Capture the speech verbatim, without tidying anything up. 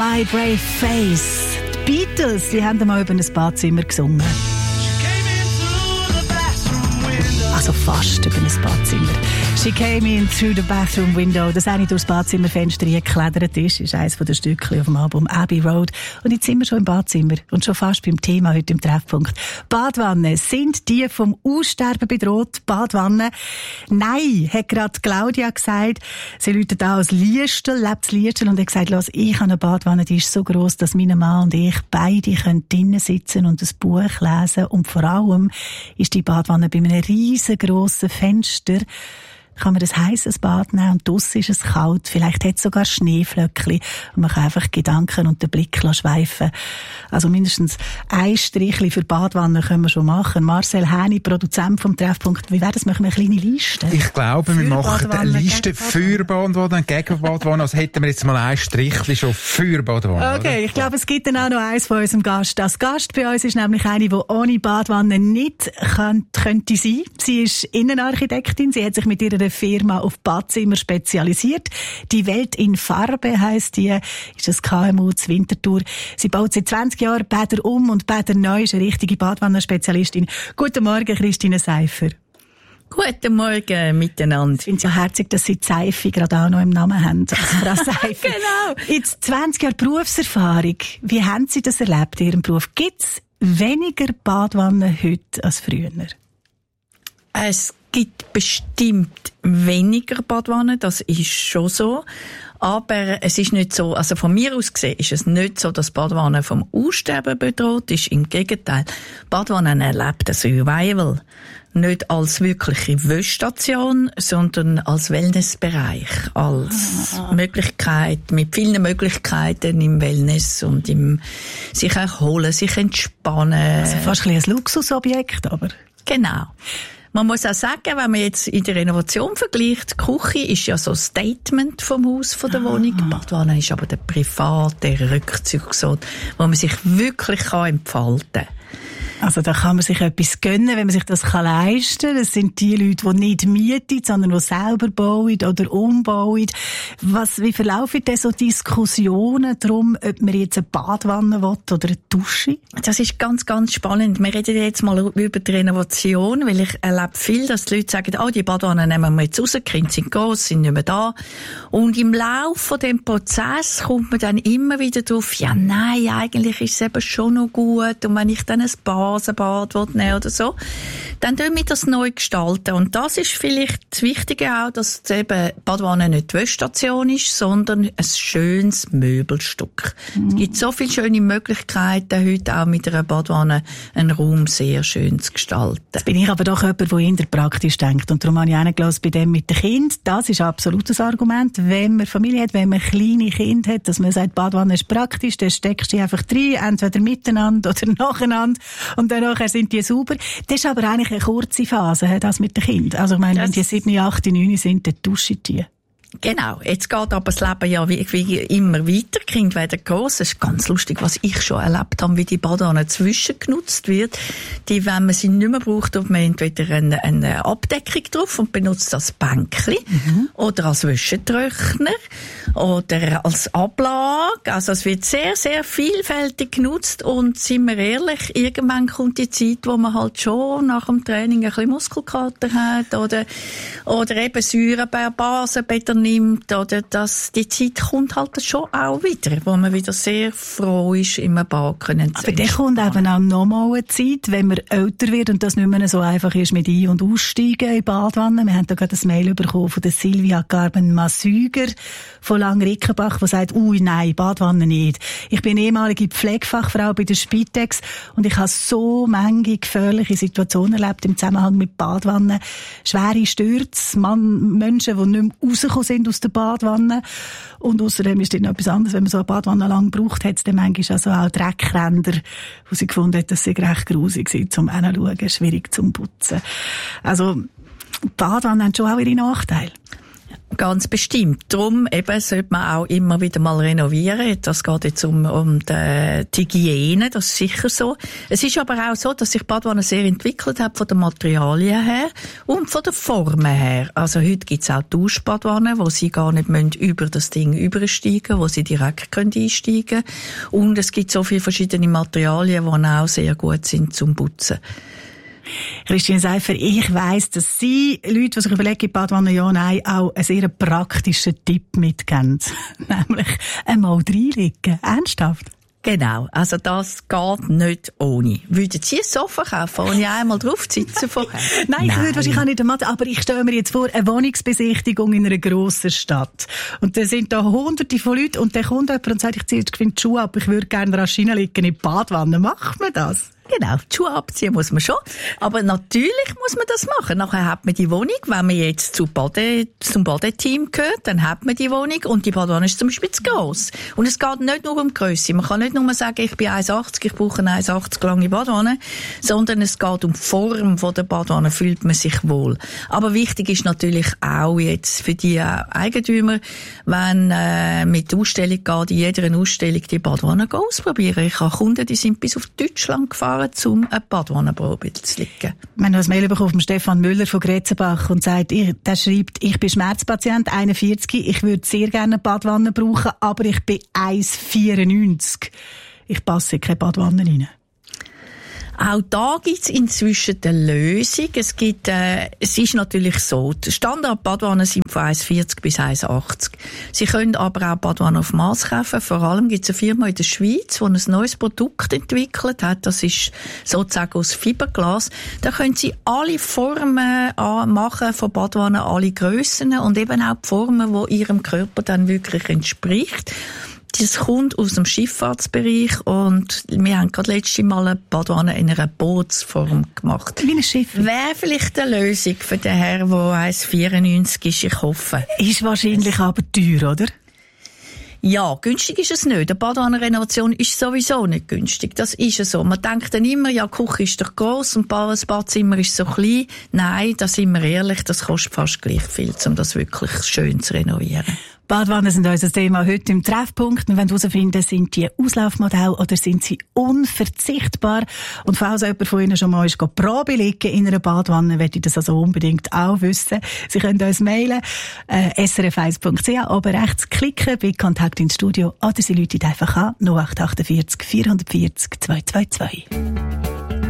My Brave Face. Die Beatles, die haben mal über ein Badzimmer gesungen. Also fast über ein Badzimmer. She came in through the bathroom window. Dass eine durchs Badzimmerfenster geklettert ist, ist eines der Stückchen auf dem Album Abbey Road. Und jetzt sind wir schon im Badzimmer und schon fast beim Thema heute im Treffpunkt. Badwannen, sind die vom Aussterben bedroht? Badwannen? Nein, hat gerade Claudia gesagt. Sie läutet auch als Liestel, lebt in Liestel und hat gesagt, los, ich habe eine Badwanne, die ist so gross, dass meine Mann und ich beide können drinnen sitzen und ein Buch lesen. Und vor allem ist die Badwanne bei einem riesengroßen Fenster. Kann man das heisses Bad nehmen und draussen ist es kalt. Vielleicht hat es sogar Schneeflöckchen und man kann einfach Gedanken und den Blick schweifen. Also mindestens ein Strichli für Badwannen können wir schon machen. Marcel Häni, Produzent vom Treffpunkt. Wie wäre das? Machen wir eine kleine Liste? Ich glaube, wir machen eine Liste für Badwannen und gegen Badwannen. Also hätten wir jetzt mal ein Strichli schon für Badwannen. Okay, oder? Ich glaube, es gibt dann auch noch eins von unserem Gast. Das Gast bei uns ist nämlich eine, die ohne Badwanne nicht kann, könnte sein. Sie ist Innenarchitektin. Sie hat sich mit ihrer Firma auf Badzimmer spezialisiert. Die Welt in Farbe heisst die, ist das K M U zu Winterthur. Sie baut seit zwanzig Jahren Bäder um und Bäder neu, ist eine richtige Badwannerspezialistin. Guten Morgen, Christine Seifer. Guten Morgen miteinander. Ich finde es ja herzig, dass Sie Seife gerade auch noch im Namen haben. Also Frau Seifer. Genau. Jetzt zwanzig Jahre Berufserfahrung. Wie haben Sie das erlebt in Ihrem Beruf? Gibt es weniger Badwannen heute als früher? Es gibt bestimmt weniger Badwannen, das ist schon so. Aber es ist nicht so, also von mir aus gesehen ist es nicht so, dass Badwannen vom Aussterben bedroht ist. Im Gegenteil, Badwannen erlebt ein Revival. Nicht als wirkliche Wäschstation, sondern als Wellnessbereich, als ah. Möglichkeit, mit vielen Möglichkeiten im Wellness und im sich erholen, sich entspannen. Also fast ein bisschen ein Luxusobjekt, aber... Genau. Man muss auch sagen, wenn man jetzt in der Renovation vergleicht, die Küche ist ja so ein Statement vom Haus, von der ah. Wohnung. Die Badwanne ist aber der private Rückzugsort, wo man sich wirklich kann entfalten kann. Also da kann man sich etwas gönnen, wenn man sich das kann leisten kann. Das sind die Leute, die nicht mieten, sondern die selber bauen oder umbauen. Was, wie verlaufen denn so Diskussionen darum, ob man jetzt eine Badwanne will oder eine Dusche? Das ist ganz, ganz spannend. Wir reden jetzt mal über die Renovation, weil ich erlebe viel, dass die Leute sagen, oh, die Badwanne nehmen wir jetzt raus, die Kinder sind gross, sind nicht mehr da. Und im Laufe von dem Prozess kommt man dann immer wieder drauf, ja nein, eigentlich ist es eben schon noch gut. Und wenn ich dann ein Bad Bad nehmen oder so, dann tun wir das neu gestalten. Und das ist vielleicht das Wichtige auch, dass eben Badwanne nicht die Wäschstation ist, sondern ein schönes Möbelstück. Mhm. Es gibt so viele schöne Möglichkeiten, heute auch mit einer Badwanne einen Raum sehr schön zu gestalten. Jetzt bin ich aber doch jemand, der eher praktisch denkt. Und darum habe ich auch bei dem mit den Kindern. Das ist absolut ein Argument. Wenn man Familie hat, wenn man kleine Kinder hat, dass man sagt, Badwanne ist praktisch, dann steckst du einfach rein, entweder miteinander oder nacheinander. Und dann nachher sind die sauber. Das ist aber eigentlich eine kurze Phase, das mit den Kindern. Also ich meine, das wenn die sieben, acht, neun sind, dann duschen die. Genau. Jetzt geht aber das Leben ja wie, wie immer weiter. Die Kinder werden gross. Es ist ganz lustig, was ich schon erlebt habe, wie die Badwanne zwischengenutzt wird. Die, wenn man sie nicht mehr braucht, hat man entweder eine, eine Abdeckung drauf und benutzt das Bänkchen mhm. oder als Wäschetrockner oder als Ablage. Also es wird sehr, sehr vielfältig genutzt und sind wir ehrlich, irgendwann kommt die Zeit, wo man halt schon nach dem Training ein bisschen Muskelkater hat oder, oder eben Säurebasenbeton nimmt, oder dass die Zeit kommt halt schon auch wieder, wo man wieder sehr froh ist, im Bad können zu Aber dann kommt eben auch nochmal eine Zeit, wenn man älter wird und das nicht mehr so einfach ist mit Ein- und Aussteigen in Badwannen. Wir haben da gerade ein Mail bekommen von der Silvia Garben-Masüger von Langrickenbach, die sagt, ui, nein, Badwanne nicht. Ich bin ehemalige Pflegefachfrau bei der Spitex und ich habe so manche gefährliche Situationen erlebt im Zusammenhang mit Badwannen. Schwere Stürze, Mann, Menschen, die nicht mehr rausgekommen sind aus der Badwanne. Und außerdem ist dann noch etwas anderes, wenn man so eine Badwanne lang braucht, hat es dann manchmal also auch Dreckränder, wo sie gefunden hat, dass sie recht grusig sind zum Hinschauen, schwierig zum Putzen. Also, Badwannen haben schon auch ihre Nachteile. Ganz bestimmt. Darum eben sollte man auch immer wieder mal renovieren. Das geht jetzt um, um die, die Hygiene, das ist sicher so. Es ist aber auch so, dass sich Badwanne sehr entwickelt hat von den Materialien her und von den Formen her. Also heute gibt's auch Duschbadwannen, wo sie gar nicht müssen über das Ding übersteigen, wo sie direkt können einsteigen können. Und es gibt so viele verschiedene Materialien, die auch sehr gut sind zum Putzen. Christine Seifer, ich weiss, dass Sie, Leute, die sich überlegen, Badwanne ja, nein, auch einen sehr praktischen Tipp mitgeben. Nämlich einmal reinlegen. Ernsthaft? Genau, also das geht nicht ohne. Würden Sie ein Sofa kaufen, ohne einmal drauf zu sitzen vorher? Nein, ich würde wahrscheinlich auch nicht machen, aber ich stelle mir jetzt vor, eine Wohnungsbesichtigung in einer grossen Stadt. Und da sind da hunderte von Leuten und dann kommt jemand und sagt, ich ziehe jetzt die Schuhe ab, ich würde gerne rasch hineinlegen in die Badwanne. Macht man das? Genau, die Schuhe abziehen muss man schon. Aber natürlich muss man das machen. Nachher hat man die Wohnung. Wenn man jetzt zu Bade, zum Badeteam gehört, dann hat man die Wohnung. Und die Badwanne ist zum Beispiel zu gross. Und es geht nicht nur um die Grösse. Man kann nicht nur sagen, ich bin eins Komma achtzig, ich brauche eine eins Komma achtzig lange Badwanne. Sondern es geht um die Form von der Badwanne. Fühlt man sich wohl. Aber wichtig ist natürlich auch jetzt für die Eigentümer, wenn äh, mit der Ausstellung geht, in jeder Ausstellung die Badwanne ausprobieren. Ich habe Kunden, die sind bis auf Deutschland gefahren, um eine Badwannenprobe zu legen. Wir haben noch ein Mail bekommen von Stefan Müller von Gretzenbach und sagt, ich, der schreibt, ich bin Schmerzpatient, einundvierzig, ich würde sehr gerne eine Badwanne brauchen, aber ich bin eins Komma vierundneunzig. Ich passe keine Badwanne rein. Auch da gibt's inzwischen eine Lösung. Es gibt, äh, es ist natürlich so, die Standard-Badwannen sind von eins Komma vierzig bis eins Komma achtzig. Sie können aber auch Badwannen auf Maß kaufen. Vor allem gibt's eine Firma in der Schweiz, die ein neues Produkt entwickelt hat. Das ist sozusagen aus Fiberglas. Da können Sie alle Formen machen von Badwannen, alle Grössen und eben auch die Formen, die Ihrem Körper dann wirklich entspricht. Das kommt aus dem Schifffahrtsbereich und wir haben gerade letztes Mal eine Badwanne in einer Bootsform gemacht. Wie ein Schiff. Wäre vielleicht eine Lösung für den Herrn, der eins Komma vierundneunzig ist, ich hoffe. Ist wahrscheinlich aber teuer, oder? Ja, günstig ist es nicht. Eine Badwannenrenovation ist sowieso nicht günstig. Das ist es so. Man denkt dann immer, ja, die Küche ist doch gross und das Badzimmer ist so klein. Nein, da sind wir ehrlich, das kostet fast gleich viel, um das wirklich schön zu renovieren. Badwannen sind unser Thema heute im Treffpunkt. Wir wollen herausfinden, sind die Auslaufmodelle oder sind sie unverzichtbar? Und falls jemand von Ihnen schon mal ist, Probe liegen in einer Badwanne, möchte ich das also unbedingt auch wissen. Sie können uns mailen, äh, s r f eins punkt c h, oben rechts klicken, bei Kontakt ins Studio, oder Sie rufen einfach an, null acht acht vier, vier vier null zwei zwei zwei.